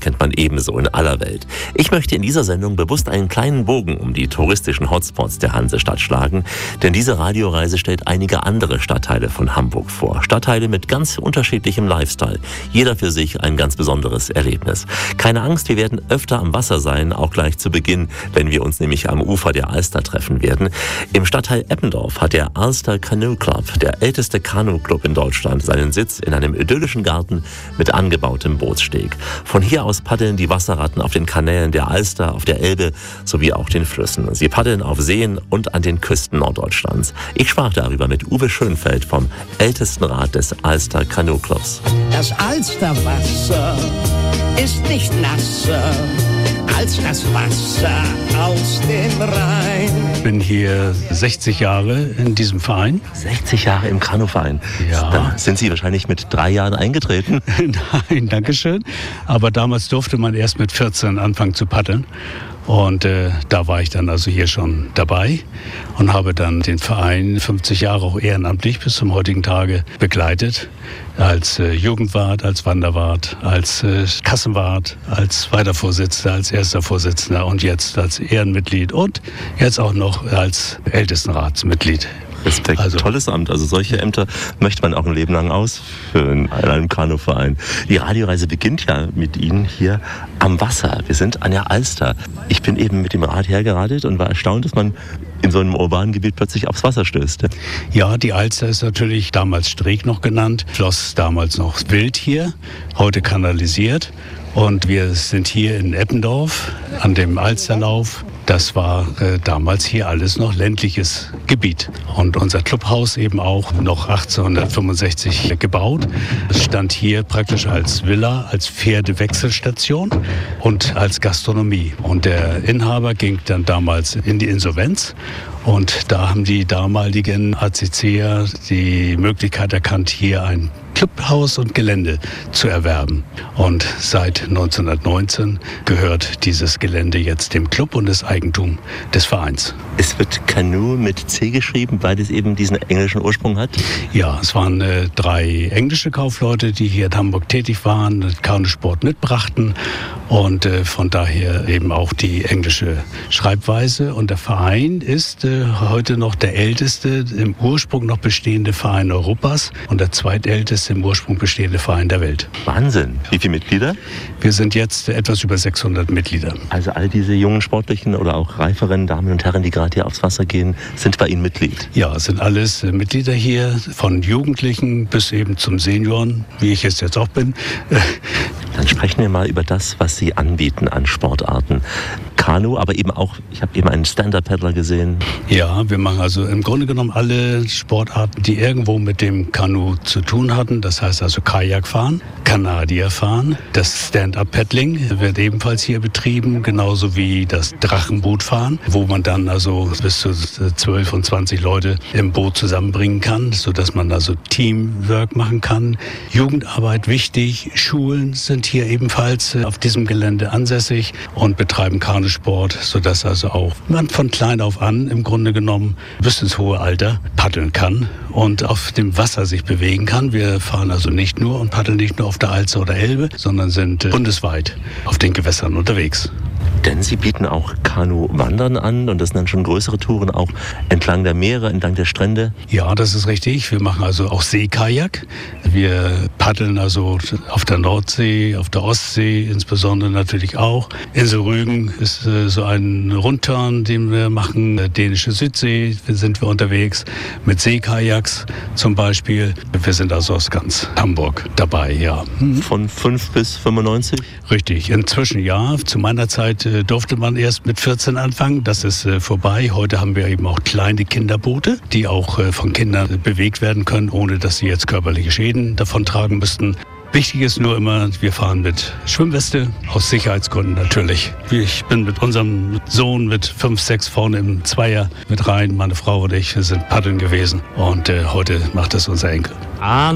kennt man ebenso in aller Welt. Ich möchte in dieser Sendung bewusst einen kleinen Bogen um die touristischen Hotspots der Hansestadt schlagen, denn diese Radioreise stellt einige andere Stadtteile von Hamburg vor. Stadtteile mit ganz unterschiedlichem Lifestyle. Jeder für sich ein ganz besonderes Erlebnis. Keine Angst, wir werden öfter am Wasser sein, auch gleich zu Beginn, wenn wir uns nämlich am Ufer der Alster treffen werden. Im Stadtteil Eppendorf hat der Alster Canoe Club, der älteste Kanu-Club in Deutschland, seinen Sitz in einem idyllischen Garten mit angebautem Bootssteg. Von hier aus paddeln die Wasserratten auf den Kanälen der Alster, auf der Elbe sowie auch den Flüssen. Sie paddeln auf Seen und an den Küsten Norddeutschlands. Ich sprach darüber mit Uwe Schönfeld vom Ältestenrat des Alster Canoe Clubs. Das Alsterwasser ist nicht nasser als das Wasser aus dem Rhein. Ich bin hier 60 Jahre in diesem Verein. 60 Jahre im Kanuverein. Ja. Dann sind Sie wahrscheinlich mit 3 Jahren eingetreten. Nein, danke schön. Aber damals durfte man erst mit 14 anfangen zu paddeln. Und da war ich dann also hier schon dabei und habe dann den Verein 50 Jahre auch ehrenamtlich bis zum heutigen Tage begleitet. Als Jugendwart, als Wanderwart, als Kassenwart, als zweiter Vorsitzender, als erster Vorsitzender und jetzt als Ehrenmitglied und jetzt auch noch als Ältestenratsmitglied. Respekt, also tolles Amt. Also solche Ämter möchte man auch ein Leben lang ausführen in einem Kanuverein. Die Radioreise beginnt ja mit Ihnen hier am Wasser. Wir sind an der Alster. Ich bin eben mit dem Rad hergeradelt und war erstaunt, dass man in so einem urbanen Gebiet plötzlich aufs Wasser stößt. Ja, die Alster ist natürlich damals Streek noch genannt, floss damals noch wild hier, heute kanalisiert. Und wir sind hier in Eppendorf an dem Alsterlauf. Das war damals hier alles noch ländliches Gebiet. Und unser Clubhaus eben auch noch 1865 gebaut. Es stand hier praktisch als Villa, als Pferdewechselstation und als Gastronomie. Und der Inhaber ging dann damals in die Insolvenz. Und da haben die damaligen ACCer die Möglichkeit erkannt, hier ein Clubhaus und Gelände zu erwerben. Und seit 1919 gehört dieses Gelände jetzt dem Club und ist Eigentum des Vereins. Es wird Canoe mit C geschrieben, weil es eben diesen englischen Ursprung hat? Ja, es waren 3 englische Kaufleute, die hier in Hamburg tätig waren, Kanusport mitbrachten und von daher eben auch die englische Schreibweise. Und der Verein ist heute noch der älteste im Ursprung noch bestehende Verein Europas und der zweitälteste im Ursprung bestehende Verein der Welt. Wahnsinn. Wie viele Mitglieder? Wir sind jetzt etwas über 600 Mitglieder. Also all diese jungen Sportlichen oder auch reiferen Damen und Herren, die gerade hier aufs Wasser gehen, sind bei Ihnen Mitglied? Ja, es sind alles Mitglieder hier, von Jugendlichen bis eben zum Senioren, wie ich es jetzt auch bin. Dann sprechen wir mal über das, was Sie anbieten an Sportarten. Kanu, aber eben auch, ich habe eben einen Stand-Up-Paddler gesehen. Ja, wir machen also im Grunde genommen alle Sportarten, die irgendwo mit dem Kanu zu tun hatten. Das heißt also Kajakfahren, Kanadierfahren. Das Stand-Up-Paddling wird ebenfalls hier betrieben, genauso wie das Drachenbootfahren, wo man dann also bis zu 12 und 20 Leute im Boot zusammenbringen kann, sodass man also Teamwork machen kann. Jugendarbeit wichtig, Schulen sind hier ebenfalls auf diesem Gelände ansässig und betreiben Kanusport, sodass also auch man von klein auf an im Grunde genommen bis ins hohe Alter paddeln kann und auf dem Wasser sich bewegen kann. Wir fahren also nicht nur und paddeln nicht nur auf der Alster oder Elbe, sondern sind bundesweit auf den Gewässern unterwegs. Denn Sie bieten auch Kanu-Wandern an und das sind dann schon größere Touren auch entlang der Meere, entlang der Strände? Ja, das ist richtig. Wir machen also auch Seekajak. Wir paddeln also auf der Nordsee, auf der Ostsee insbesondere natürlich auch. Insel Rügen ist so ein Rundturn, den wir machen. Dänische Südsee sind wir unterwegs mit Seekajaks zum Beispiel. Wir sind also aus ganz Hamburg dabei, ja. Von 5 bis 95? Richtig, inzwischen ja. Zu meiner Zeit durfte man erst mit 14 anfangen. Das ist vorbei. Heute haben wir eben auch kleine Kinderboote, die auch von Kindern bewegt werden können, ohne dass sie jetzt körperliche Schäden davon tragen müssten. Wichtig ist nur immer, wir fahren mit Schwimmweste, aus Sicherheitsgründen natürlich. Ich bin mit unserem Sohn mit 5, 6 vorne im Zweier mit rein. Meine Frau und ich, wir sind paddeln gewesen und heute macht das unser Enkel.